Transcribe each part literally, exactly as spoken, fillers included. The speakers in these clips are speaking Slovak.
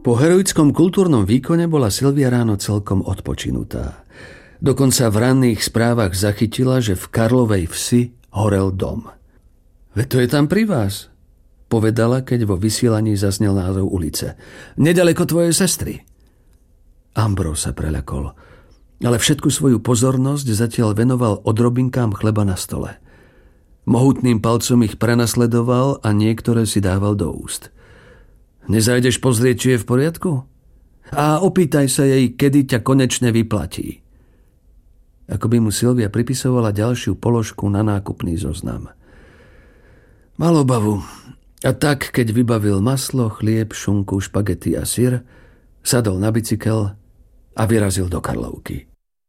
Po heroickom kultúrnom výkone bola Silvia ráno celkom odpočinutá. Dokonca v ranných správach zachytila, že v Karlovej Vsi horel dom. Veď to je tam pri vás, povedala, keď vo vysielaní zaznel názov ulice. Nedaleko tvojej sestry. Ambrós sa preľakol, ale všetku svoju pozornosť zatiaľ venoval odrobinkám chleba na stole. Mohutným palcom ich prenasledoval a niektoré si dával do úst. Nezajdeš pozrieť, či je v poriadku? A opýtaj sa jej, kedy ťa konečne vyplatí. Ako by mu Silvia pripisovala ďalšiu položku na nákupný zoznam. Mal obavu. A tak, keď vybavil maslo, chlieb, šunku, špagety a syr, sadol na bicykel a vyrazil do Karlovky.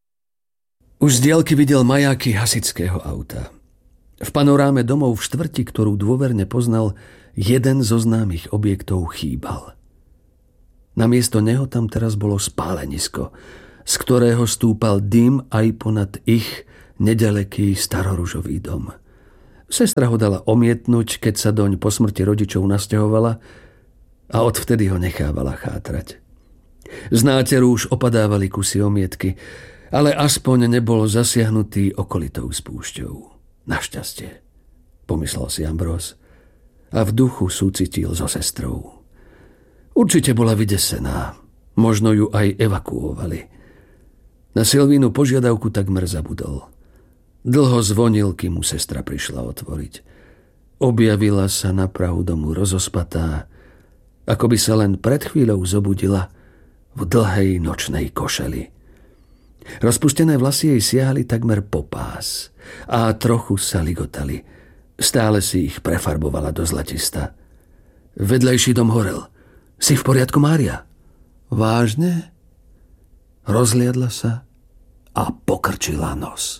Už z diaľky videl majáky hasičského auta. V panoráme domov v štvrti, ktorú dôverne poznal, jeden zo známych objektov chýbal. Namiesto neho tam teraz bolo spálenisko, z ktorého stúpal dym aj ponad ich nedaleký staroružový dom. Sestra ho dala omietnúť, keď sa doň po smrti rodičov nasťahovala a odvtedy ho nechávala chátrať. Z náteru už opadávali kusy omietky, ale aspoň nebol zasiahnutý okolitou spúšťou. Našťastie, pomyslel si Ambrós a v duchu súcitil so sestrou. Určite bola vydesená, možno ju aj evakuovali. Na Silvínu požiadavku takmer zabudol. Dlho zvonil, kým mu sestra prišla otvoriť. Objavila sa na prahu domu rozospatá, ako by sa len pred chvíľou zobudila v dlhej nočnej košeli. Rozpustené vlasy jej siahali takmer po pás a trochu sa ligotali. Stále si ich prefarbovala do zlatista. Vedľajší dom horel. Si v poriadku, Mária? Vážne? Rozliadla sa a pokrčila nos.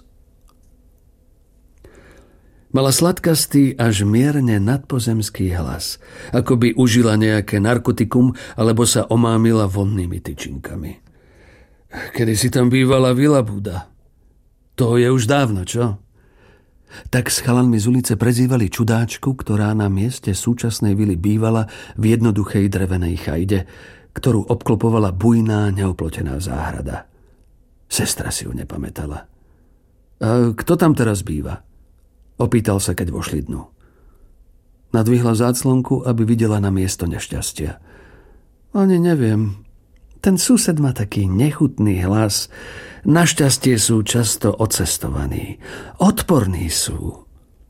Mala sladkastý až mierne nadpozemský hlas, ako by užila nejaké narkotikum alebo sa omámila vonnými tyčinkami. Kedy si tam bývala Vila Buda? To je už dávno, čo? Tak s chalanmi z ulice prezývali čudáčku, ktorá na mieste súčasnej vily bývala v jednoduchej drevenej chajde, ktorú obklopovala bujná, neoplotená záhrada. Sestra si ju nepamätala. A kto tam teraz býva? Opýtal sa, keď vošli dnu. Nadvihla záclonku, aby videla na miesto nešťastia. Ani neviem. Ten sused má taký nechutný hlas. Našťastie sú často odcestovaní. Odporní sú.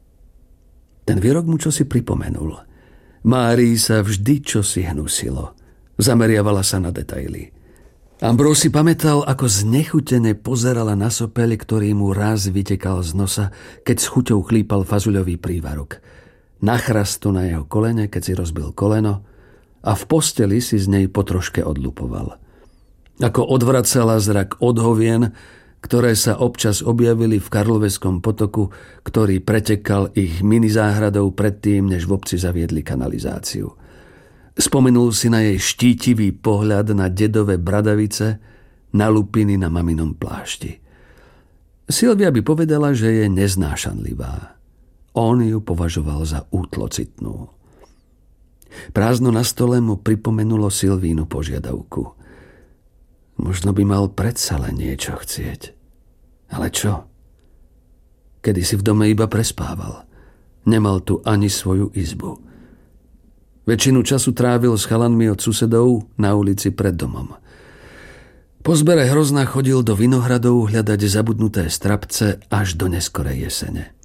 Ten výrok mu čosi pripomenul. Márii sa vždy čosi hnusilo. Zameriavala sa na detaily. Ambrós si pamätal, ako znechutene pozerala na sopeľ, ktorý mu raz vytekal z nosa, keď s chuťou chlípal fazuľový prívarok. Na chrastu na jeho kolene, keď si rozbil koleno, a v posteli si z nej potroške odlupoval. Ako odvracala zrak od hovien, ktoré sa občas objavili v Karloveskom potoku, ktorý pretekal ich minizáhradou predtým, než v obci zaviedli kanalizáciu. Spomenul si na jej štítivý pohľad na dedové bradavice, na lupiny na maminom plášti. Silvia by povedala, že je neznášanlivá. On ju považoval za útlocitnú. Prázdno na stole mu pripomenulo Silvínu požiadavku. Možno by mal predsa len niečo chcieť. Ale čo? Kedy si v dome iba prespával. Nemal tu ani svoju izbu. Väčšinu času trávil s chalanmi od susedov na ulici pred domom. Po zbere hrozna chodil do vinohradov hľadať zabudnuté strapce až do neskorej jesene.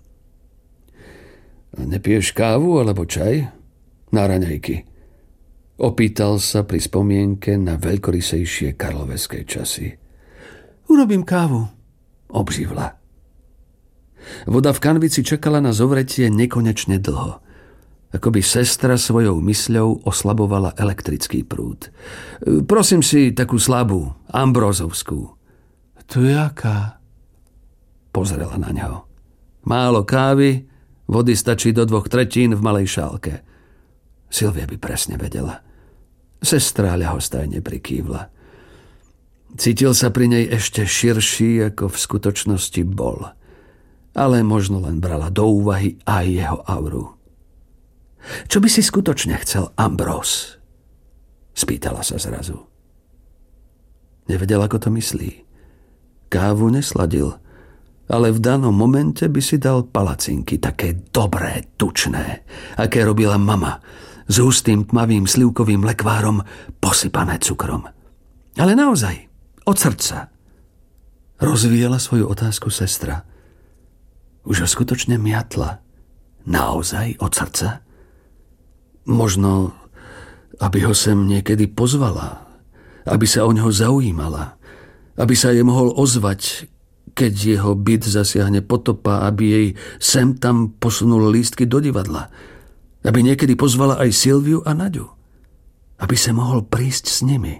Nepiješ kávu alebo čaj? Na raňajky. Opýtal sa pri spomienke na veľkorysejšie karloveskej časy. Urobím kávu, obživla. Voda v kanvici čakala na zovretie nekonečne dlho. Ako by sestra svojou mysľou oslabovala elektrický prúd. Prosím si takú slabú, ambrózovskú. To jaká? Pozrela na ňo. Málo kávy, vody stačí do dvoch tretín v malej šálke. Silvia by presne vedela. Sestra ľahostajne prikývla. Cítil sa pri nej ešte širší, ako v skutočnosti bol. Ale možno len brala do úvahy aj jeho auru. Čo by si skutočne chcel, Ambrós? Spýtala sa zrazu. Nevedel, ako to myslí. Kávu nesladil, ale v danom momente by si dal palacinky, také dobré, tučné, aké robila mama, s hustým tmavým slivkovým lekvárom posypané cukrom. Ale naozaj, od srdca. Rozvíjala svoju otázku sestra. Už ho skutočne miatla. Naozaj od srdca? Možno, aby ho sem niekedy pozvala, aby sa o ňoho zaujímala, aby sa jej mohol ozvať, keď jeho byt zasiahne potopa, aby jej sem tam posunul lístky do divadla, aby niekedy pozvala aj Silviu a Naďu, aby sa mohol prísť s nimi.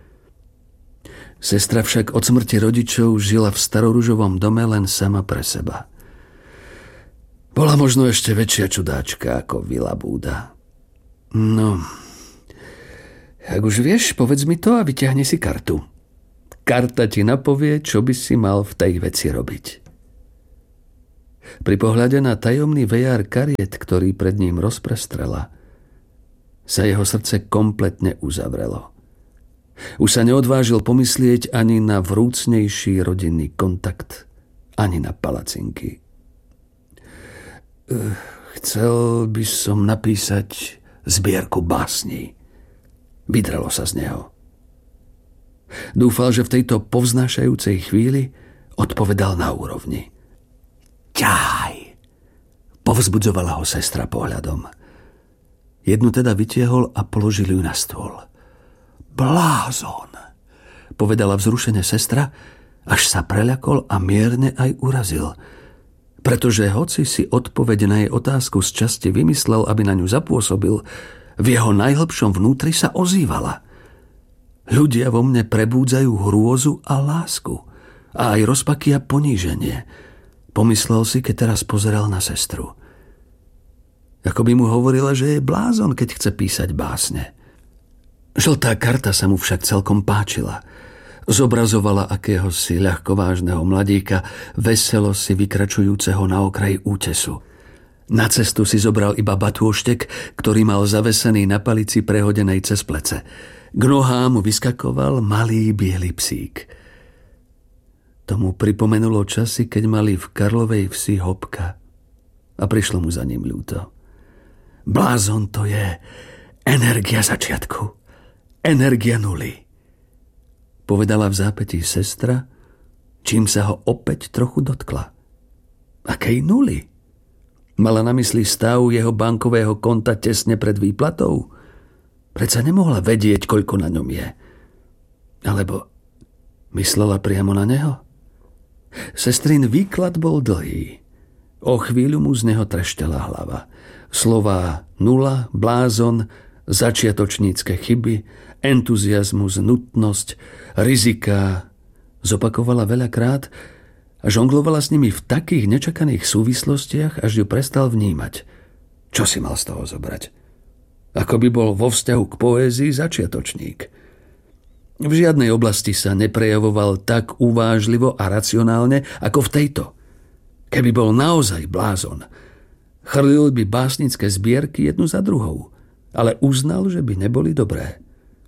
Sestra však od smrti rodičov žila v staroružovom dome len sama pre seba. Bola možno ešte väčšia čudáčka ako Vila Búda. No, ak už vieš, povedz mi to a vyťahni si kartu. Karta ti napovie, čo by si mal v tej veci robiť. Pri pohľade na tajomný vejár kariet, ktorý pred ním rozprestrela, sa jeho srdce kompletne uzavrelo. Už sa neodvážil pomyslieť ani na vrúcnejší rodinný kontakt, ani na palacinky. Chcel by som napísať zbierku básní. Vydrelo sa z neho. Dúfal, že v tejto povznášajúcej chvíli odpovedal na úrovni. Ťahaj! Povzbudzovala ho sestra pohľadom. Jednu teda vytiehol a položil ju na stôl. Blázon! Povedala vzrušene sestra, až sa preľakol a mierne aj urazil. Pretože hoci si odpoveď na jej otázku z časti vymyslel, aby na ňu zapôsobil, v jeho najhlbšom vnútri sa ozývala. Ľudia vo mne prebúdzajú hrôzu a lásku a aj rozpaky a poníženie, pomyslel si, keď teraz pozeral na sestru. Ako by mu hovorila, že je blázon, keď chce písať básne. Žltá karta sa mu však celkom páčila. Zobrazovala akéhosi ľahkovážneho mladíka, veselo si vykračujúceho na okraji útesu. Na cestu si zobral iba batôštek, ktorý mal zavesený na palici prehodenej cez plece. K nohám mu vyskakoval malý biely psík. Tomu pripomenulo časy, keď mali v Karlovej Vsi hopka a prišlo mu za ním ľúto. Blázon to je energia začiatku, energia nuly, povedala v zápätí sestra, čím sa ho opäť trochu dotkla. Akej nuly? Mala na mysli stav jeho bankového konta tesne pred výplatou? Predsa nemohla vedieť, koľko na ňom je. Alebo myslela priamo na neho? Sestrin výklad bol dlhý. O chvíľu mu z neho trešťala hlava. Slová nula, blázon, začiatočnícke chyby, entuziazmus, nutnosť, riziká zopakovala veľakrát a žonglovala s nimi v takých nečakaných súvislostiach, až ju prestal vnímať. Čo si mal z toho zobrať? Ako by bol vo vzťahu k poézii začiatočník. V žiadnej oblasti sa neprejavoval tak uvážlivo a racionálne ako v tejto. Keby bol naozaj blázon, chrlil by básnické zbierky jednu za druhou, ale uznal, že by neboli dobré.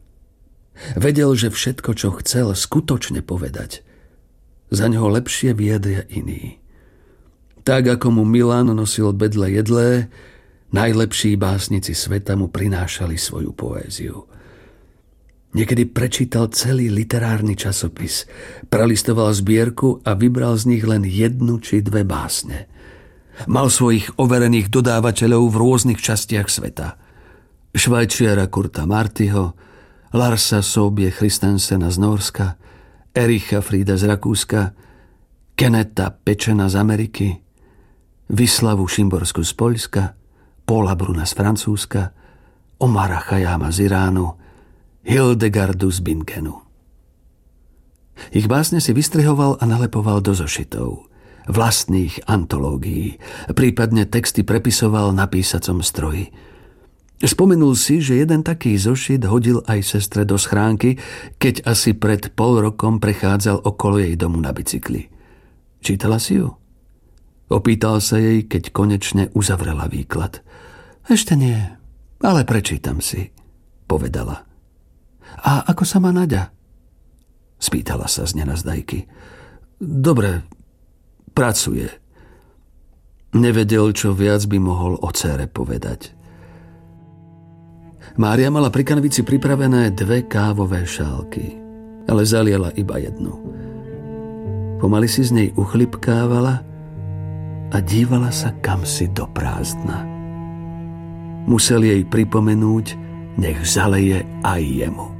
Vedel, že všetko, čo chcel skutočne povedať, za ňoho lepšie vyjadria iní. Tak ako mu Milan nosil bedle jedlé, najlepší básnici sveta mu prinášali svoju poéziu. Niekedy prečítal celý literárny časopis, prelistoval zbierku a vybral z nich len jednu či dve básne. Mal svojich overených dodávateľov v rôznych častiach sveta. Švajčiara Kurta Martyho, Larsa Sobie Christensena z Nórska, Ericha Frieda z Rakúska, Keneta Pečena z Ameriky, Vyslavu Šimborsku z Poľska, Paula Bruna z Francúzska, Omara Chajama z Iránu, Hildegardu z Bingenu. Ich básne si vystrihoval a nalepoval do zošitov, vlastných antológií, prípadne texty prepisoval na písacom stroji. Spomenul si, že jeden taký zošit hodil aj sestre do schránky, keď asi pred pol rokom prechádzal okolo jej domu na bicykli. Čítala si ju? Opýtal sa jej, keď konečne uzavrela výklad. Ešte nie, ale prečítam si, povedala. A ako sa má Naďa? Spýtala sa z nenazdajky. Dobre, pracuje. Nevedel, čo viac by mohol o dcére povedať. Mária mala pri kanvici pripravené dve kávové šálky, ale zaliela iba jednu. Pomaly si z nej uchlipkávala a dívala sa kamsi do prázdna. Musel jej pripomenúť, nech zaleje aj jemu.